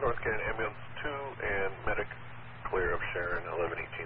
North Canyon Ambulance 2 and medic clear of Sharon 1118.